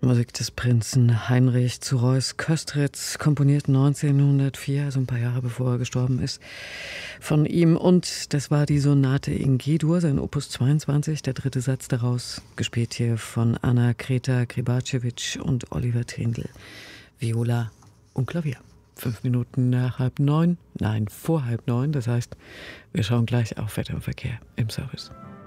Musik des Prinzen Heinrich zu Reuß-Köstritz, komponiert 1904, also ein paar Jahre bevor er gestorben ist, von ihm. Und das war die Sonate in G-Dur, sein Opus 22, der dritte Satz daraus, gespielt hier von Anna Kreta Kribacevic und Oliver Trindl. Viola und Klavier. 5 Minuten nach 8:30, nein, vor 8:30, das heißt, wir schauen gleich auf Wetter und Verkehr im Service.